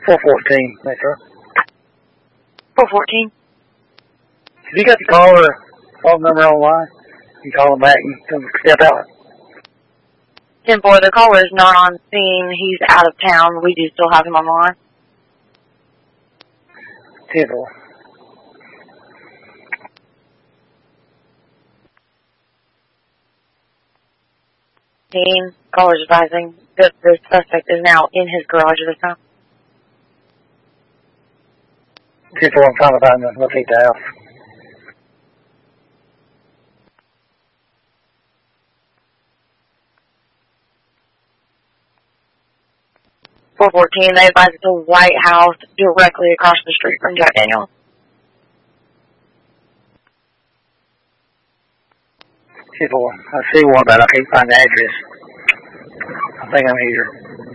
414, Metro. 414. If you got the caller phone number online, you call him back and come step out. 10-4, the caller is not on scene. He's out of town. We do still have him online. 10-4. Caller's advising that the suspect is now in his garage at this time. 10-4, I'm trying to find the locate the house. They advise it's a White House directly across the street from Jack Daniels. 10-4, I see one, but I can't find the address. I think I'm here.